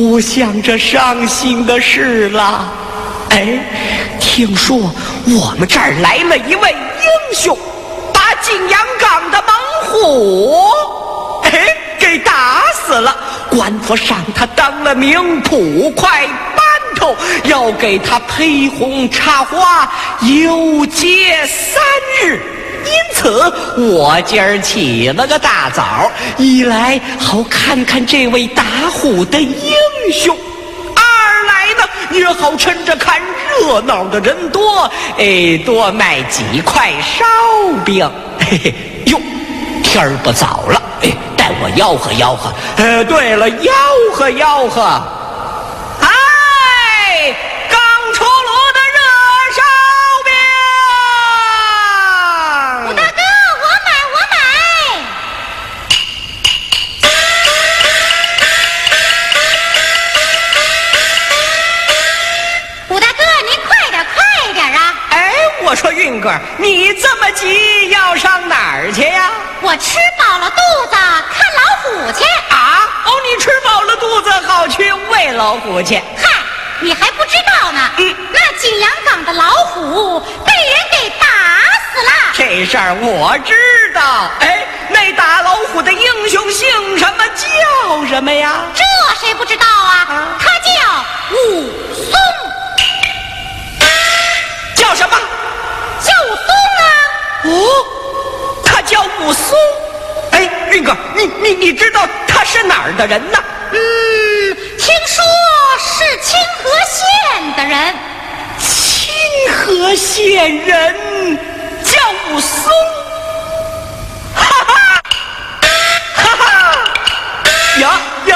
不想这伤心的事了。哎，听说我们这儿来了一位英雄，把景阳冈的猛虎给打死了，官府上他当了名，捕快班头，要给他披红插花，游街3日。因此我今儿起了个大早，一来好看看这位打虎的英雄，二来呢也好趁着看热闹的人多，多卖几块烧饼。嘿嘿，哟，天儿不早了，带我吆喝吆喝。对了，吆喝吆喝。哎，刚出炉的热烧饼。 武大哥，我买。武大哥，您快点啊！ 哎，我说运哥，你这么急要上哪儿去呀？ 我吃饱了肚子看老虎去。 啊？哦，你吃饱了肚子好去喂老虎去。 嗨，你还不知道呢。那景阳冈的老虎被人给打死了。 这事儿我知道。哎，那打老虎的英雄姓什么叫什么呀？ 这谁不知道啊？他叫武松。 叫什么？ 叫武松啊。 哦，他叫武松。哎，运哥，你知道他是哪儿的人呢？ 听说是清河县的人。 清河县人叫武松。哈哈哈哈呀！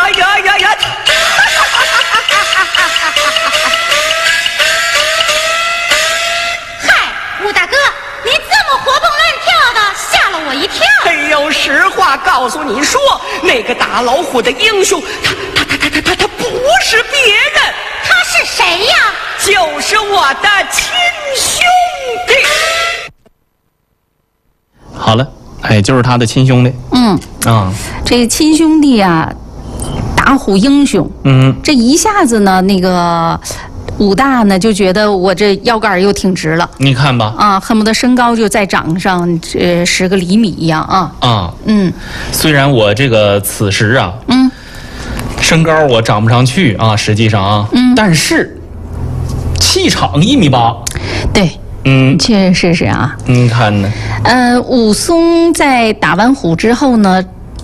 嗨，武大哥，你这么活蹦乱跳的，吓了我一跳。 哎呦，实话告诉你说，那个打老虎的英雄，他不是别人。 他是谁呀？ 就是我的亲兄弟。 好了，哎，就是他的亲兄弟。 这亲兄弟啊，打虎英雄。这一下子呢，那个武大呢就觉得我这腰杆又挺直了。 你看吧， 恨不得身高就再长上10个厘米一样啊。 虽然我这个此时啊，身高我长不上去啊，实际上啊，但是气场1.8米。 对。确实是啊。 你看呢？ 武松在打完虎之后呢，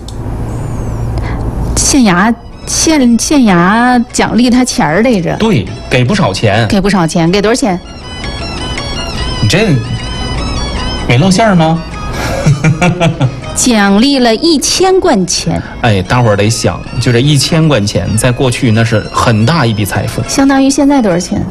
县衙奖励他钱儿来着。 对，给不少钱。 给不少钱，给多少钱？ 你这没露馅吗？ 奖励了1000贯钱。 哎，大伙儿得想，就这1000贯钱，在过去那是很大一笔财富。 相当于现在多少钱？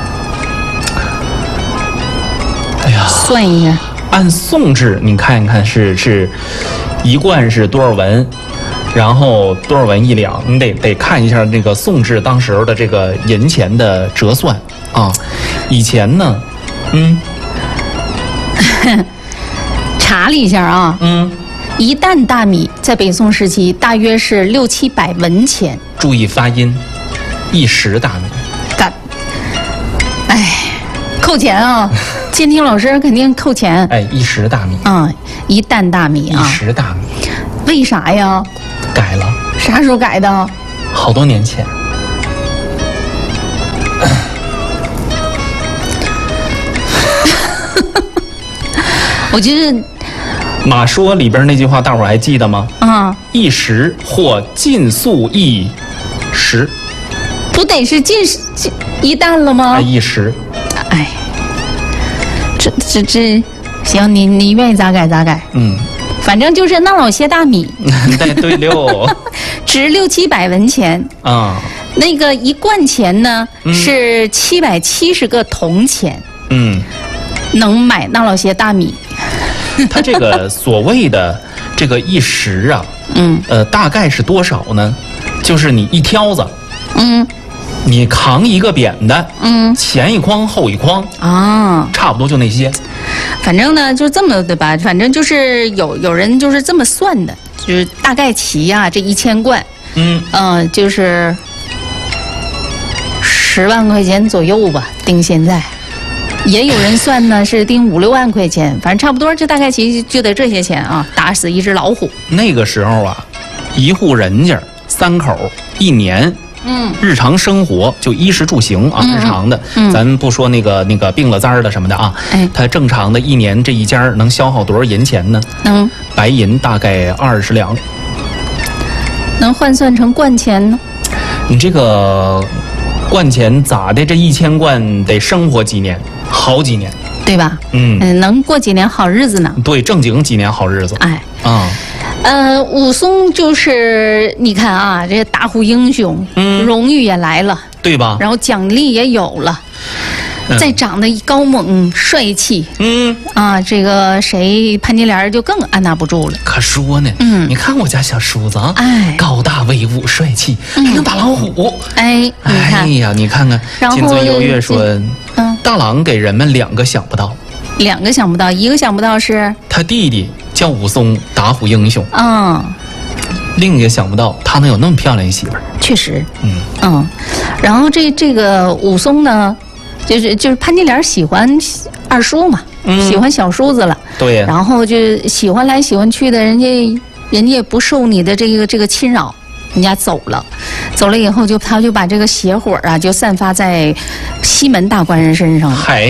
哎呀， 算一下。 按宋制，你看一看是1贯是多少文，然后多少文1两，你得看一下这个宋制当时的这个银钱的折算啊。以前呢， 查了一下啊，1担大米在北宋时期大约是600-700文钱。 注意发音，1石大米。 扣钱啊！监听老师肯定扣钱。 哎，1石大米。 1担大米啊。 1石大米。 为啥呀？ 改了。 啥时候改的？ 好多年前。 我觉得马说里边那句话，大伙儿还记得吗？1石或尽粟1石， 不得是进1担了吗 ？1石。 哎，这，行，你愿意咋改咋改。反正就是那老些大米。 对溜。 值600-700文钱啊。 那个1贯钱呢是770个铜钱。能买那老些大米。 他这个所谓的这个1石啊，大概是多少呢？就是你一挑子，你扛一个扁的，前一筐后一筐啊，差不多就那些。 反正呢，就这么对吧？反正就是有人就是这么算的，就是大概齐啊，这1000贯，就是 10万块钱左右吧，定现在。也有人算呢，是定5、6万块钱，反正差不多就大概其就得这些钱啊，打死一只老虎。 那个时候啊，一户人家3口1年，日常生活就衣食住行啊，日常的，咱不说那个病了灾的什么的啊，他正常的1年这一家能消耗多少银钱呢？白银大概20两， 能换算成贯钱呢？ 你这个贯钱咋的？这1000贯得生活几年？好几年， 对吧？能过几年好日子呢？ 对，正经几年好日子。 哎， 武松就是你看啊，这打虎英雄，荣誉也来了， 对吧？ 然后奖励也有了，再长得高猛帅气，这个谁潘金莲就更按捺不住了。 可说呢，你看我家小叔子啊，高大威武帅气，还能打老虎， 你看， 哎呀，你看看，金樽优越说，大郎给人们2个想不到 ，2个想不到，一个想不到是他弟弟叫武松，打虎英雄，另一个想不到他能有那么漂亮一媳妇儿， 确实，然后这个武松呢，就是潘金莲喜欢二叔嘛，喜欢小叔子了， 对呀， 然后就喜欢来喜欢去的，人家也不受你的这个侵扰。人家走了以后他就把这个邪火啊就散发在西门大官人身上了。 嗨，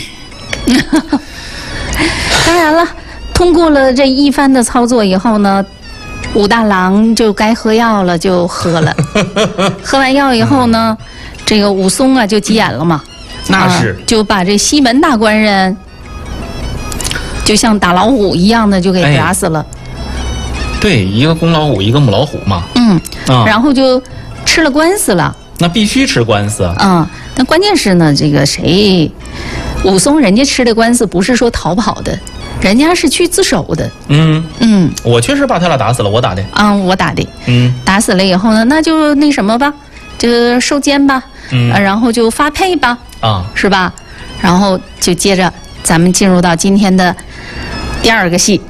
当然了，通过了这一番的操作以后呢，武大郎就该喝药了，就喝了。喝完药以后呢，这个武松啊就急眼了嘛， 那是就把这西门大官人就像打老虎一样的就给打死了。 对，一个公老虎，一个母老虎嘛。 然后就吃了官司了。 那必须吃官司啊！但关键是呢，这个武松人家吃的官司不是说逃跑的，人家是去自首的。 我确实把他俩打死了，我打的。 我打的。打死了以后呢，那就那什么吧，就受监吧。然后就发配吧。是吧？然后就接着咱们进入到今天的第2个戏。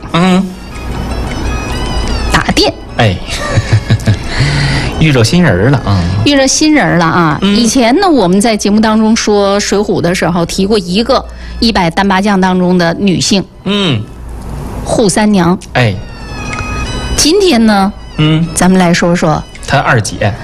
打店。 遇着新人了啊！ 遇着新人了啊！以前呢，我们在节目当中说《水浒》的时候提过一个100单八将当中的女性，扈三娘。今天呢，咱们来说说她二姐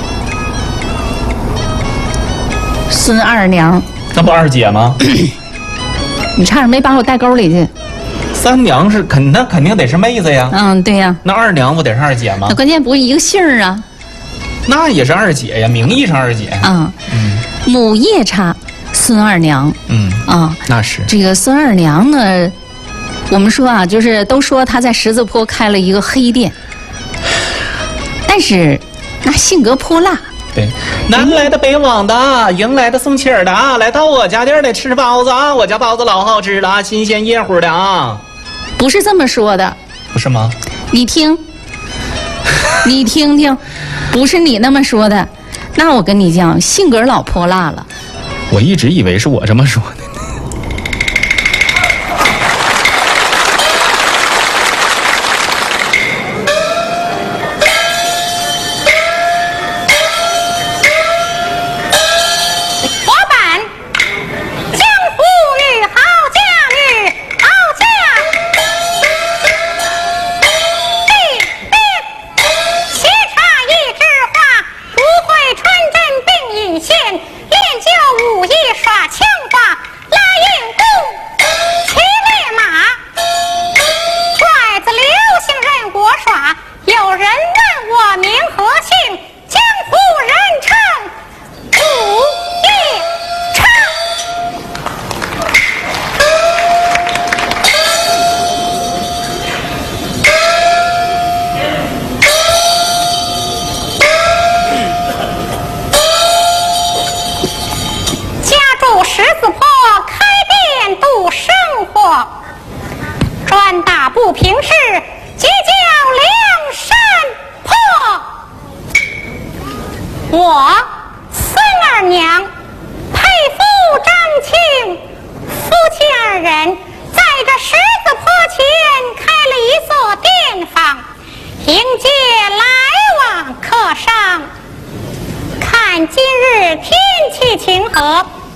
孙二娘。 那不二姐吗？ 你差点没把我带沟里去。 三娘是那肯定得是妹子呀。 对呀。 那二娘不得是二姐吗？ 那关键不是一个姓儿啊。 那也是二姐呀，名义上二姐。 母夜叉孙二娘。 那是这个孙二娘呢，我们说啊，就是都说她在十字坡开了一个黑店，但是那性格泼辣。 对，南来的北往的，迎来的送气儿的啊，来到我家店得吃包子啊，我家包子老好吃了，新鲜热乎的啊。 不是这么说的。 不是吗？ 你听，你听听，不是你那么说的。那我跟你讲，性格老泼辣了。 我一直以为是我这么说的。 我孙二娘配夫张庆，夫妻2人在这十字坡前开了一座店房，迎接来往客商。看今日天气晴和，